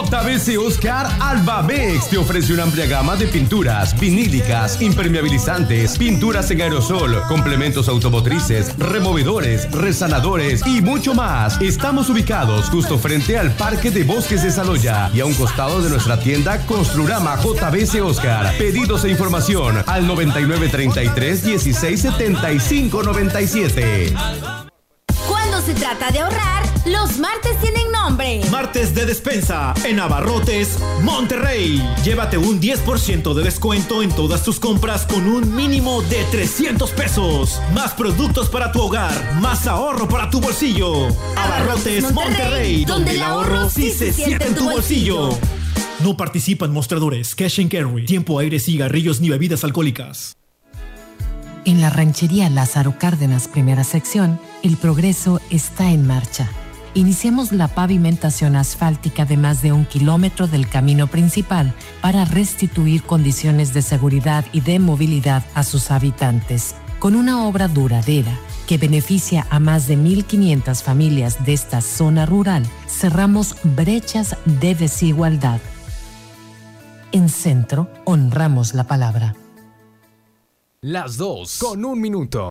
JBC Oscar Albamex te ofrece una amplia gama de pinturas vinílicas, impermeabilizantes, pinturas en aerosol, complementos automotrices, removedores, resanadores y mucho más. Estamos ubicados justo frente al Parque de Bosques de Saloya y a un costado de nuestra tienda Construrama JBC Oscar. Pedidos e información al 9933 1675 97. Cuando se trata de ahorrar, los martes tienen nombre. Martes de despensa en Abarrotes Monterrey. Llévate un 10% de descuento en todas tus compras con un mínimo de 300 pesos. Más productos para tu hogar, más ahorro para tu bolsillo. Abarrotes Monterrey, donde el ahorro sí se siente en tu bolsillo. No participan mostradores, cash and carry, tiempo, aire, cigarrillos ni bebidas alcohólicas. En la ranchería Lázaro Cárdenas, primera sección, el progreso está en marcha. Iniciamos la pavimentación asfáltica de más de 1 kilómetro del camino principal para restituir condiciones de seguridad y de movilidad a sus habitantes. Con una obra duradera que beneficia a más de 1,500 familias de esta zona rural, cerramos brechas de desigualdad. En Centro, honramos la palabra. Las 2:01.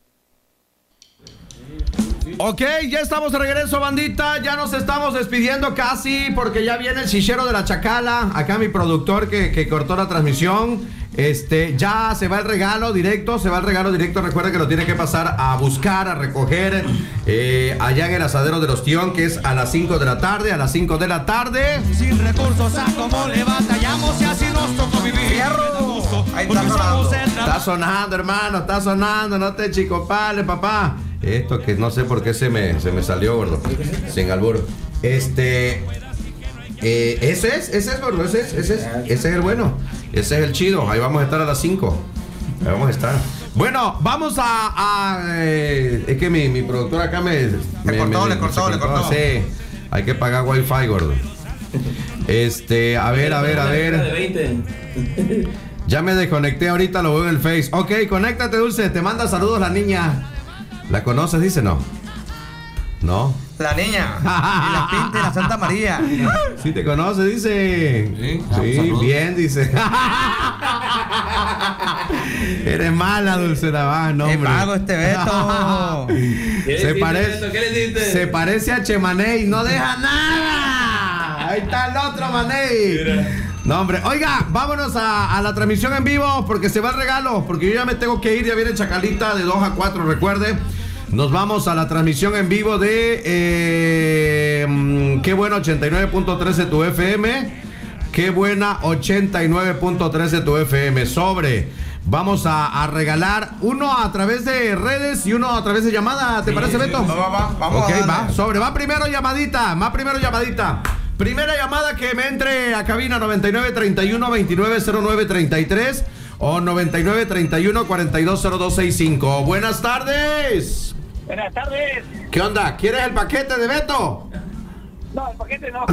Ok, ya estamos de regreso, bandita. Ya nos estamos despidiendo casi porque ya viene el chichero de la Chacala. Acá mi productor que cortó la transmisión. Ya se va el regalo directo. Recuerda que lo tiene que pasar a buscar, a recoger allá en el asadero de los Tión, que es a las 5 de la tarde. Sin recursos, ¿a cómo le batallamos y así nos tocó vivir? ¡Fierro! Ahí está sonando. Está sonando, hermano, está sonando. No te chicopales, papá. Esto que no sé por qué se me salió, gordo. Sin albur. Ese es, gordo. Ese es el bueno. Ese es el chido. Ahí vamos a estar a las 5. Ahí vamos a estar. Bueno, vamos es que mi productor acá le cortó. Sí, hay que pagar wifi, gordo. A ver. Ya me desconecté, ahorita lo veo en el Face. Ok, conéctate, Dulce. Te manda saludos la niña. ¿La conoces? Dice no. ¿No? La niña. Y la Pinta y la Santa María. Sí, te conoce, dice. Sí, bien, dice. Eres mala, Dulce Navaja, no, hombre. Te pago este Beto. Se parece a Chemaney, no deja nada. Ahí está el otro Maney. Mira. No, hombre. Oiga, vámonos a la transmisión en vivo porque se va el regalo. Porque yo ya me tengo que ir, ya viene Chacalita de 2 a 4, recuerde. Nos vamos a la transmisión en vivo de Qué Buena 89.13 tu FM. Qué Buena 89.13 tu FM. Vamos a regalar uno a través de redes y uno a través de llamada. ¿Te parece, Beto? Vamos. Ok, va. Va primero llamadita. Primera llamada que me entre a cabina 9931-290933 o 9931-420265. Buenas tardes. Buenas tardes. ¿Qué onda? ¿Quieres el paquete de Beto? No, el paquete no.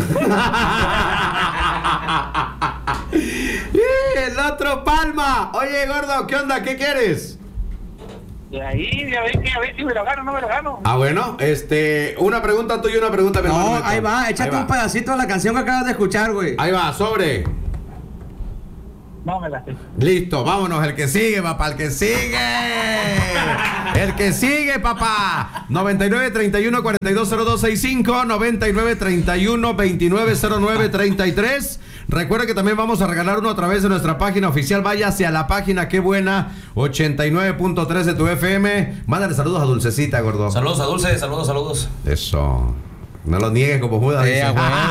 El otro Palma. Oye, gordo, ¿qué onda? ¿Qué quieres? De ahí, a ver si me lo gano o no me lo gano. Ah, bueno, una pregunta tuya y una pregunta mi hermano. No, ahí va, échate un pedacito de la canción que acabas de escuchar, güey. Ahí va, sobre. No me la sé. Listo, vámonos, el que sigue, papá, el que sigue. El que sigue, papá. 9931-420265, 9931-290933. Recuerda que también vamos a regalar uno a través de nuestra página oficial. Vaya hacia la página Qué Buena 89.3 de tu FM. Mándale saludos a Dulcecita, gordo. Saludos a Dulce, saludos. Eso. No lo niegues como Judas. Oye,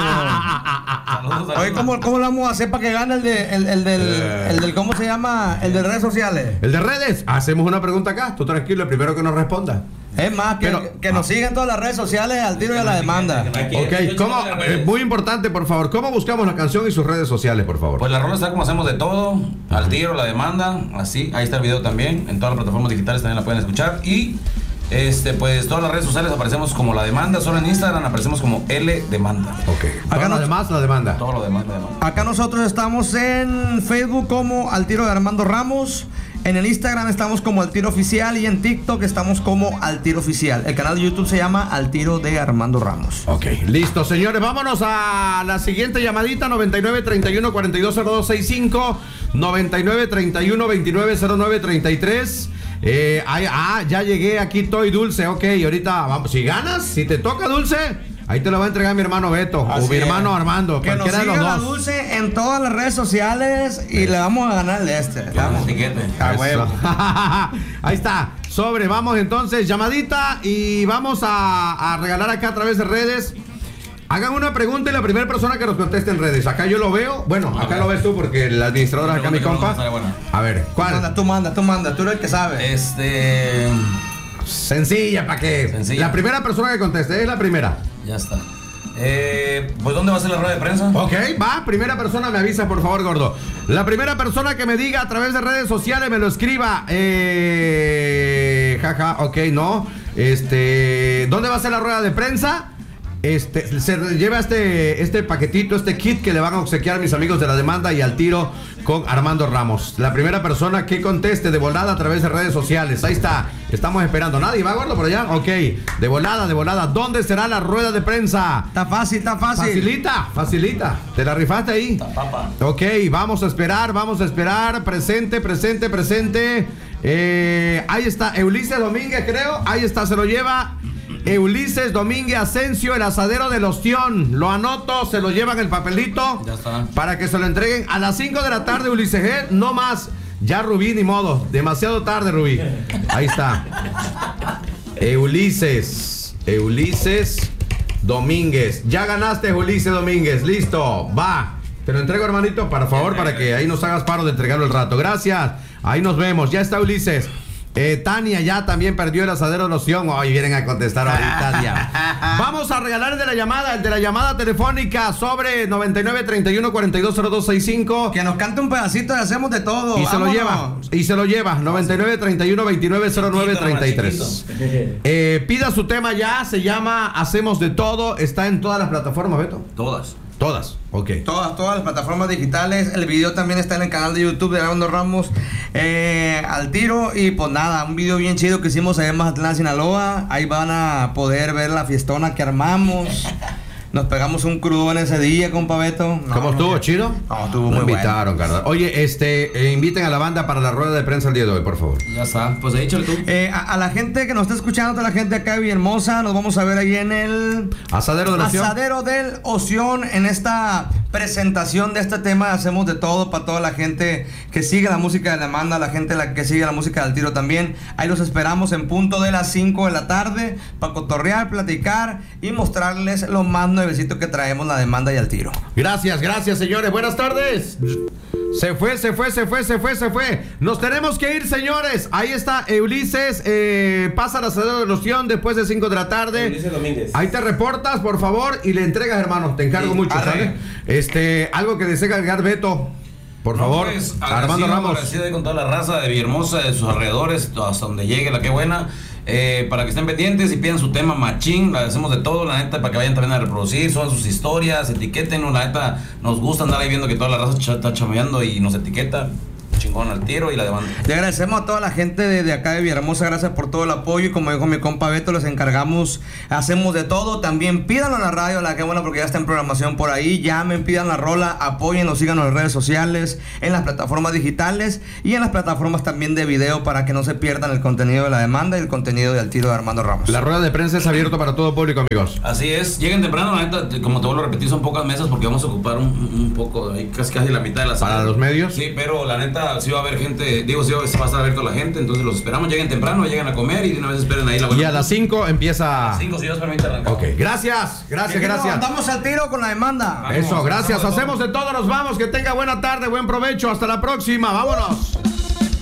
¿cómo lo vamos a hacer para que gane el del ¿cómo se llama? El de redes sociales. El de redes. Hacemos una pregunta acá. Tú tranquilo, el primero que nos responda. Es más, que nos sigan todas las redes sociales al tiro y a la demanda. Ok, ¿cómo? Muy importante, por favor. ¿Cómo buscamos la canción y sus redes sociales, por favor? Pues la rola está como hacemos de todo. Al tiro, la demanda. Así, ahí está el video también. En todas las plataformas digitales también la pueden escuchar. Y pues todas las redes sociales aparecemos como La Demanda, solo en Instagram aparecemos como L Demanda. Ok. Acá lo demás, La Demanda. Todo lo demás, la demanda. Acá nosotros estamos en Facebook como Al Tiro de Armando Ramos En el Instagram estamos como Al Tiro Oficial y en TikTok estamos como Al Tiro Oficial. El canal de YouTube se llama Al Tiro de Armando Ramos. Ok, listo, señores. Vámonos a la siguiente llamadita: 9931-420265, 9931-290933. Ya llegué, aquí estoy, Dulce. Ok, ahorita vamos. Si ganas, si te toca, Dulce, ahí te lo va a entregar mi hermano Beto. Así o mi hermano Armando. Que nos siga la Dulce en todas las redes sociales y le vamos a ganar el Vamos. A huevo. Ahí está. Sobre, vamos entonces, llamadita y vamos a regalar acá a través de redes. Hagan una pregunta y la primera persona que nos conteste en redes. Acá yo lo veo. Bueno, acá lo ves tú porque el administrador es acá mi compa. A ver, ¿cuál? Tú manda. Tú eres el que sabe. Sencilla, ¿para qué? Sencilla. La primera persona que conteste es la primera. Ya está. Pues ¿dónde va a ser la rueda de prensa? Ok, va, primera persona me avisa, por favor, gordo. La primera persona que me diga a través de redes sociales me lo escriba. Ok, no. ¿Dónde va a ser la rueda de prensa? Se lleva este paquetito, este kit que le van a obsequiar a mis amigos de La Demanda y Al Tiro con Armando Ramos. La primera persona que conteste de volada a través de redes sociales. Ahí está, estamos esperando. ¿Nadie va, gordo, por allá? Ok, de volada. ¿Dónde será la rueda de prensa? Está fácil. Facilita. ¿Te la rifaste ahí? Papa. Ok, vamos a esperar. Presente. Ahí está, Ulises Domínguez, creo. Ahí está, se lo lleva Ulises Domínguez Asensio, el asadero del Ostión. Lo anoto, se lo llevan el papelito. Ya está. Para que se lo entreguen a las 5 de la tarde, Ulises. No más. Ya, Rubí, ni modo. Demasiado tarde, Rubí. Ahí está. Ulises Domínguez. Ya ganaste, Ulises Domínguez. Listo. Va. Te lo entrego, hermanito, por favor, para que ahí nos hagas paro de entregarlo el rato. Gracias. Ahí nos vemos. Ya está Ulises. Tania ya también perdió el asadero de loción. Hoy vienen a contestar ahorita, Tania. Vamos a regalar el de la llamada telefónica sobre 9931-420265. Que nos cante un pedacito y hacemos de todo. Y se lo lleva 9931-290933. Pida su tema ya, se llama Hacemos de Todo. Está en todas las plataformas, Beto. Todas, ok. Todas las plataformas digitales. El video también está en el canal de YouTube de Armando Ramos, Al Tiro. Y pues nada, un video bien chido que hicimos allá en Mazatlán, Sinaloa. Ahí van a poder ver la fiestona que armamos. Nos pegamos un crudo en ese día, compa Beto. ¿Cómo estuvo? ¿Chido? No, estuvo muy invitaron, bueno. Carnal. Oye, inviten a la banda para la rueda de prensa el día de hoy, por favor. Ya está, pues échale tú. A la gente que nos está escuchando, toda la gente acá de Villahermosa, nos vamos a ver ahí en el Asadero del Oción. Asadero del Oción, en esta presentación de este tema. Hacemos de todo para toda la gente que sigue la música de La Demanda, la gente que sigue la música del Tiro también. Ahí los esperamos en punto de las 5 de la tarde para cotorrear, platicar y mostrarles lo más nuevecito que traemos La Demanda y Al Tiro. Gracias, señores. Buenas tardes. Se fue. Nos tenemos que ir, señores. Ahí está Ulises. Pasa al asadero de loción después de 5 de la tarde. Ulises Domínguez. Ahí te reportas, por favor, y le entregas, hermano. Te encargo mucho, ¿sabes? Algo que desea cargar, Beto. Por favor, pues, Armando Ramos. Agradecido con toda la raza de Villahermosa, de sus alrededores, hasta donde llegue la que buena. Para que estén pendientes y pidan su tema machín, la hacemos de todo, la neta, para que vayan también a reproducir, suban sus historias, etiquétenos, la neta, nos gusta andar ahí viendo que toda la raza está chameando y nos etiqueta. Chingón Al Tiro y La Demanda. Le agradecemos a toda la gente de acá de Villahermosa, gracias por todo el apoyo y como dijo mi compa Beto, les encargamos, hacemos de todo. También pídanlo en la radio, la que bueno, porque ya está en programación por ahí, llamen, pidan la rola, apóyennos, síganos en las redes sociales, en las plataformas digitales y en las plataformas también de video para que no se pierdan el contenido de La Demanda y el contenido de Al Tiro de Armando Ramos. La rueda de prensa es abierta para todo público, amigos. Así es, lleguen temprano, la neta, como te vuelvo a repetir, son pocas mesas porque vamos a ocupar un poco, ahí casi la mitad de la sala. ¿Para los medios? Sí, pero la neta, sí va a haber gente, sí va a estar abierto la gente, entonces los esperamos, lleguen temprano, lleguen a comer y de una vez esperen ahí la buena. Y a las 5 empieza. A las 5, si Dios permite, arrancar. Ok, gracias. Vamos Al Tiro con La Demanda. Eso, gracias. Hacemos de todo, nos vamos. Que tenga buena tarde, buen provecho. Hasta la próxima. Vámonos.